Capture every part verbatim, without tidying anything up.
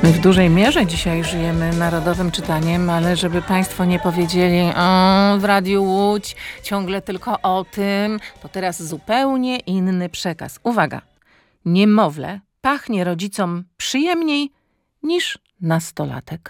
W dużej mierze dzisiaj żyjemy narodowym czytaniem, ale żeby Państwo nie powiedzieli, o, w Radiu Łódź ciągle tylko o tym, to teraz zupełnie inny przekaz. Uwaga, niemowlę pachnie rodzicom przyjemniej niż nastolatek.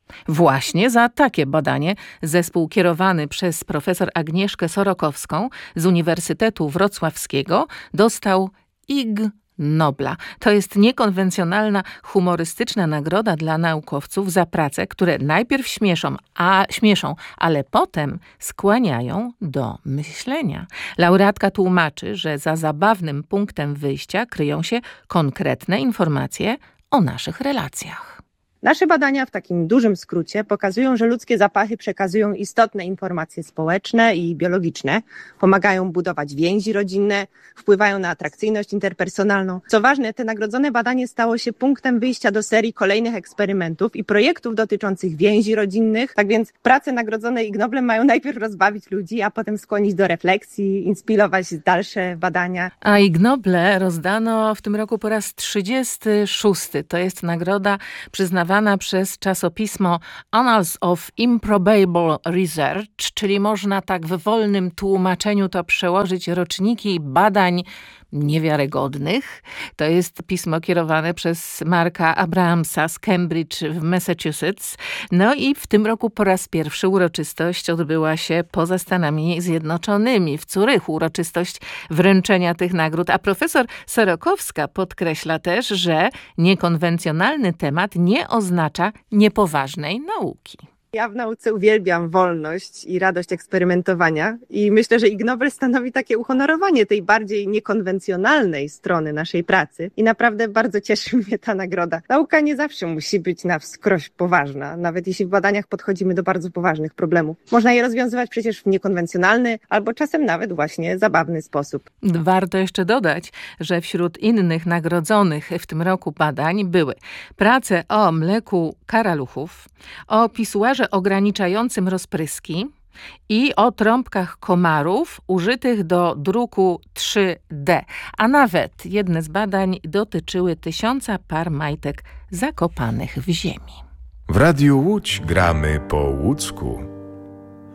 Właśnie za takie badanie zespół kierowany przez profesor Agnieszkę Sorokowską z Uniwersytetu Wrocławskiego dostał Ig Nobla. To jest niekonwencjonalna, humorystyczna nagroda dla naukowców za prace, które najpierw śmieszą, a, śmieszą, ale potem skłaniają do myślenia. Laureatka tłumaczy, że za zabawnym punktem wyjścia kryją się konkretne informacje o naszych relacjach. Nasze badania w takim dużym skrócie pokazują, że ludzkie zapachy przekazują istotne informacje społeczne i biologiczne, pomagają budować więzi rodzinne, wpływają na atrakcyjność interpersonalną. Co ważne, te nagrodzone badanie stało się punktem wyjścia do serii kolejnych eksperymentów i projektów dotyczących więzi rodzinnych. Tak więc prace nagrodzone Ig Noblem mają najpierw rozbawić ludzi, a potem skłonić do refleksji, inspirować dalsze badania. A Ig Noble rozdano w tym roku po raz trzydziesty szósty. To jest nagroda przyznawana przez czasopismo Annals of Improbable Research, czyli można tak w wolnym tłumaczeniu to przełożyć roczniki badań niewiarygodnych. To jest pismo kierowane przez Marka Abrahamsa z Cambridge w Massachusetts. No i w tym roku po raz pierwszy uroczystość odbyła się poza Stanami Zjednoczonymi, w Zurychu. Uroczystość wręczenia tych nagród. A profesor Sorokowska podkreśla też, że niekonwencjonalny temat nie oznacza niepoważnej nauki. Ja w nauce uwielbiam wolność i radość eksperymentowania i myślę, że Ig Nobel stanowi takie uhonorowanie tej bardziej niekonwencjonalnej strony naszej pracy i naprawdę bardzo cieszy mnie ta nagroda. Nauka nie zawsze musi być na wskroś poważna, nawet jeśli w badaniach podchodzimy do bardzo poważnych problemów. Można je rozwiązywać przecież w niekonwencjonalny albo czasem nawet właśnie zabawny sposób. Warto jeszcze dodać, że wśród innych nagrodzonych w tym roku badań były prace o mleku karaluchów, o pisuarze ograniczającym rozpryski i o trąbkach komarów użytych do druku trzy D. A nawet jedne z badań dotyczyły tysiąca par majtek zakopanych w ziemi. W Radiu Łódź gramy po łódzku.